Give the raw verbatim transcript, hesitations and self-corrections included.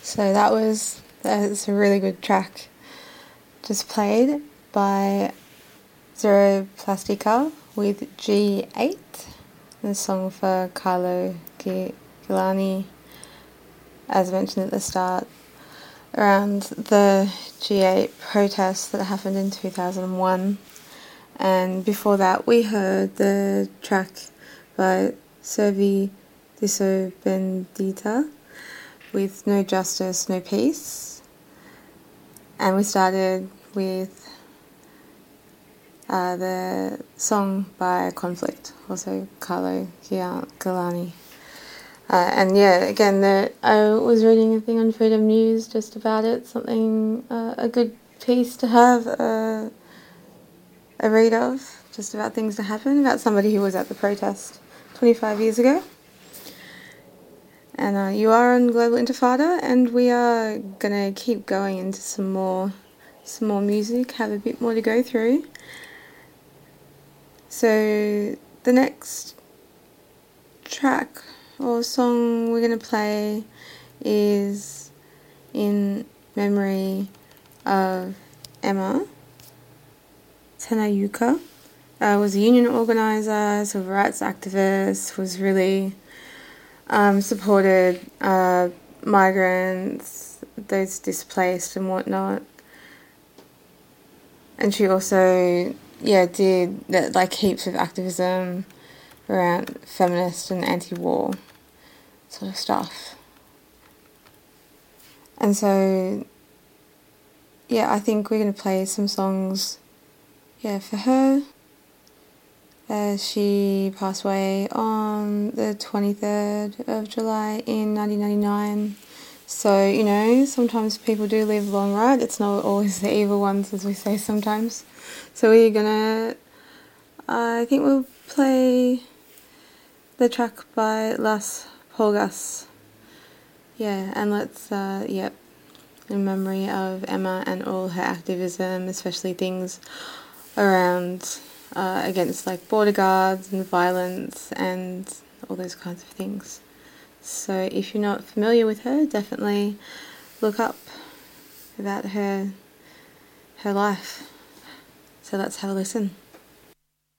So that was that's a really good track just played by Zero Plastica with G eight, the song for Carlo Giuliani, as mentioned at the start, around the G eight protests that happened in two thousand one. And before that we heard the track by Servi Disobendita with No Justice, No Peace. And we started with uh, the song by Conflict, also Carlo Giuliani. Uh, and yeah, again, the, I was reading a thing on Freedom News just about it, something, uh, a good piece to have uh, a read of, just about things that happen, about somebody who was at the protest twenty-five years ago. And uh, you are on Global Intifada, and we are going to keep going into some more, some more music, have a bit more to go through. So the next track or song we're going to play is in memory of Emma Tenayuka. Uh, was a union organiser, civil rights activist, was really um, supported uh, migrants, those displaced and whatnot. And she also, yeah, did like heaps of activism around feminist and anti-war sort of stuff. And so, yeah, I think we're going to play some songs, yeah, for her. Uh, she passed away on the twenty-third of July in nineteen ninety-nine. So, you know, sometimes people do live long, right? It's not always the evil ones, as we say sometimes. So we're going to, uh, I think we'll play the track by Las Polgas. Yeah, and let's, uh, yep, in memory of Emma and all her activism, especially things around uh, against like border guards and violence and all those kinds of things. So if you're not familiar with her, definitely look up about her her life. So let's have a listen.